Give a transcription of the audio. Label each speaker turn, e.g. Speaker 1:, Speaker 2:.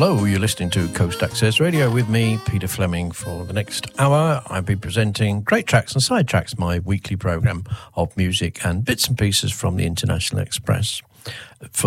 Speaker 1: Hello, you're listening to Coast Access Radio with me, Peter Fleming. For the next hour, I'll be presenting Great Tracks and Side Tracks, my weekly programme of music and bits and pieces from the International Express. For